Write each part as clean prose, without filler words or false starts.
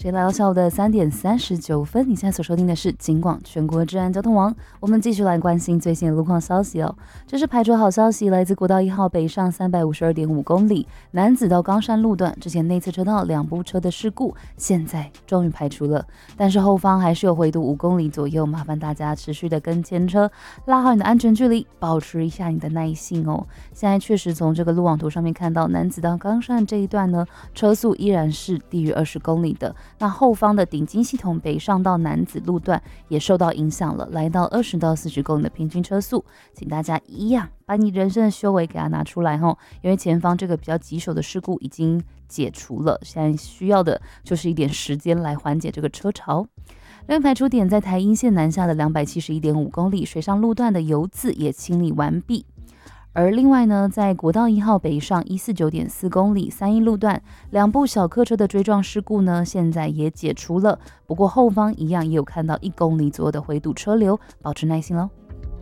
时间来到下午的3:39，你现在所收听的是警广全国治安交通网。我们继续来关心最新的路况消息哦。这是排除好消息，来自国道1号北上352.5公里南子到冈山路段，之前内侧车道2部车的事故，现在终于排除了，但是后方还是有回堵5公里左右，麻烦大家持续的跟前车拉好你的安全距离，保持一下你的耐性哦。现在确实从这个路网图上面看到，南子到冈山这一段呢，车速依然是低于20公里的。那后方的顶金系统北上到南子路段也受到影响了，来到20到40公里的平均车速，请大家一样把你人生的修为给它拿出来吼，因为前方这个比较棘手的事故已经解除了，现在需要的就是一点时间来缓解这个车潮。另外排除点在台阴线南下的271.5公里，水上路段的油渍也清理完毕。而另外呢，在国道1号北上149.4公里3义路段2部小客车的追撞事故呢，现在也解除了，不过后方一样也有看到1公里左右的回堵车流，保持耐心咯。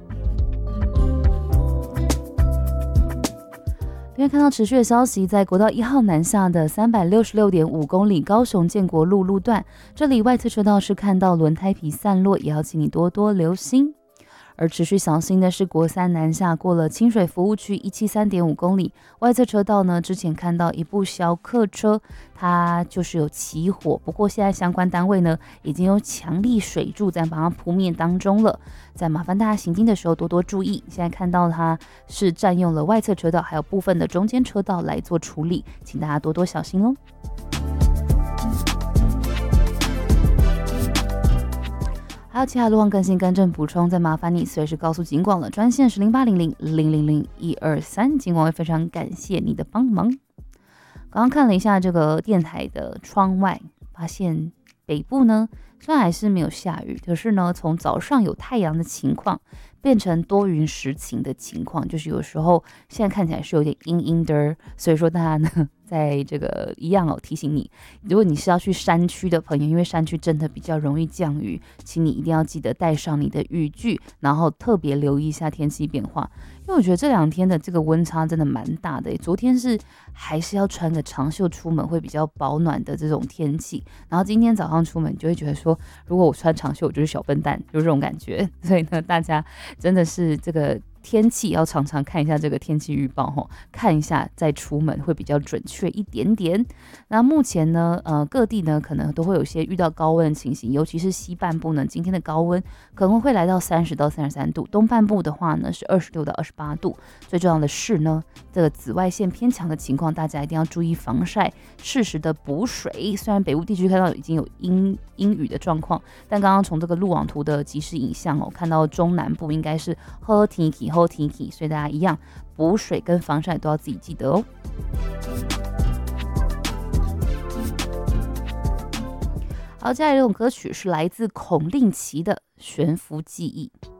另外看到持续的消息，在国道1号南下的366.5公里高雄建国路路段，这里外侧车道是看到轮胎皮散落，也要请你多多留心。而持续小心的是国3南下过了清水服务区173.5公里，外侧车道呢，之前看到一部小客车，它就是有起火，不过现在相关单位呢已经有强力水柱在把它扑灭当中了，在麻烦大家行经的时候多多注意。现在看到它是占用了外侧车道还有部分的中间车道来做处理，请大家多多小心哦。还有其他路况更新更正补充，再麻烦你随时告诉警广了，专线是0800-000-123，警广会非常感谢你的帮忙。刚刚看了一下这个电台的窗外，发现北部呢虽然还是没有下雨，可是呢从早上有太阳的情况变成多云时晴的情况，就是有时候现在看起来是有点阴阴的，所以说大家呢在这个一样提醒你，如果你是要去山区的朋友，因为山区真的比较容易降雨，请你一定要记得带上你的雨具，然后特别留意一下天气变化。因为我觉得这2天的这个温差真的蛮大的，昨天是还是要穿个长袖出门会比较保暖的这种天气，然后今天早上出门就会觉得说，如果我穿长袖我就是小笨蛋，就这种感觉。所以呢，大家真的是这个天气要常常看一下这个天气预报，看一下再出门会比较准确一点点。那目前呢，各地呢可能都会有些遇到高温的情形，尤其是西半部呢，今天的高温可能会来到30到33度，东半部的话呢是26到28度。最重要的是呢，这个紫外线偏强的情况，大家一定要注意防晒，适时的补水。虽然北部地区看到已经有阴雨的状况，但刚刚从这个路网图的即时影像看到中南部应该是好天气，所以大家一样补水跟防晒都要自己记得哦。好，接下来这首歌曲是来自孔令奇的《悬浮记忆》。